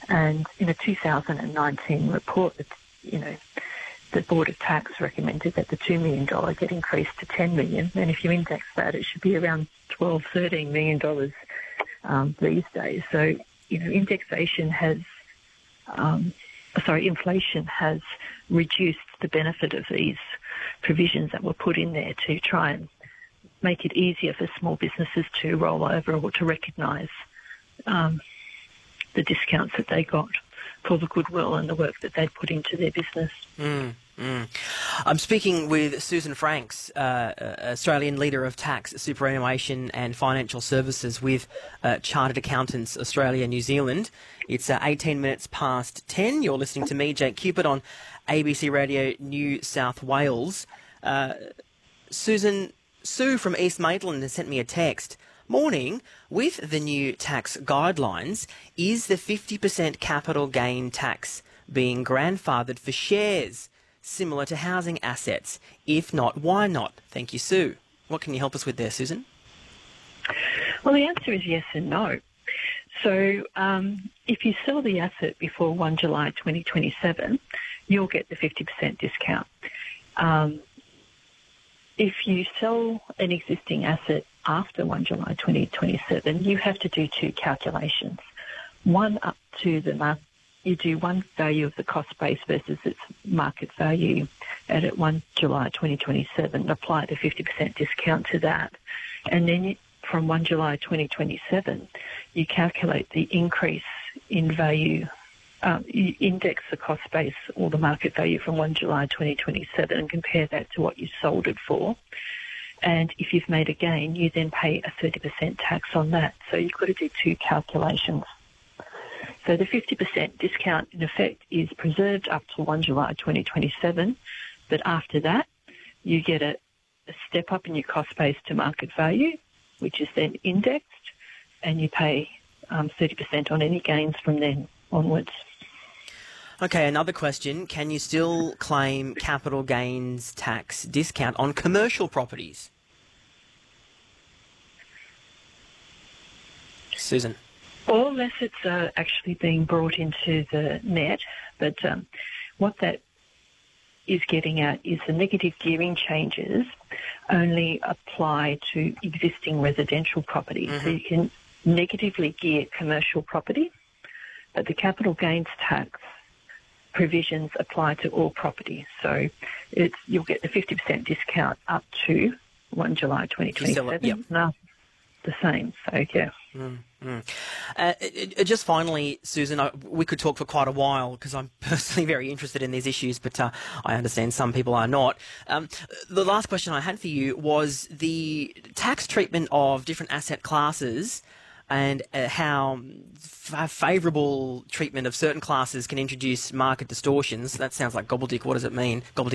And in a 2019 report, the Board of Tax recommended that the $2 million get increased to $10 million. And if you index that, it should be around $12, $13 million these days. So, inflation has reduced the benefit of these provisions that were put in there to try and make it easier for small businesses to roll over or to recognise the discounts that they got for the goodwill and the work that they'd put into their business. I'm speaking with Susan Franks, Australian Leader of Tax, Superannuation and Financial Services with Chartered Accountants Australia, New Zealand. It's 18 minutes past 10. You're listening to me, Jake Cupid, on ABC Radio New South Wales. Sue from East Maitland has sent me a text. Morning, with the new tax guidelines, is the 50% capital gain tax being grandfathered for shares, similar to housing assets? If not, why not? Thank you, Sue. What can you help us with there, Susan? Well, the answer is yes and no. So if you sell the asset before 1 July 2027, you'll get the 50% discount. If you sell an existing asset after 1 July 2027, you have to do two calculations. One up to you do one value of the cost base versus its market value at 1 July 2027, apply the 50% discount to that. And then from 1 July 2027, you calculate the increase in value. You index the cost base or the market value from 1 July 2027 and compare that to what you sold it for. And if you've made a gain, you then pay a 30% tax on that. So you've got to do two calculations. So the 50% discount, in effect, is preserved up to 1 July 2027, but after that, you get a step up in your cost base to market value, which is then indexed, and you pay 30% on any gains from then onwards. Okay, another question. Can you still claim capital gains tax discount on commercial properties? Susan. All assets are actually being brought into the net, but what that is getting at is the negative gearing changes only apply to existing residential property. So you can negatively gear commercial property, but the capital gains tax provisions apply to all property. So you'll get the 50% discount up to 1 July 2027. Yep. No, the same. So, yeah. Just finally, Susan, we could talk for quite a while because I'm personally very interested in these issues, but I understand some people are not. The last question I had for you was the tax treatment of different asset classes and how favourable treatment of certain classes can introduce market distortions. That sounds like gobbledygook. What does it mean? Gobbledygook.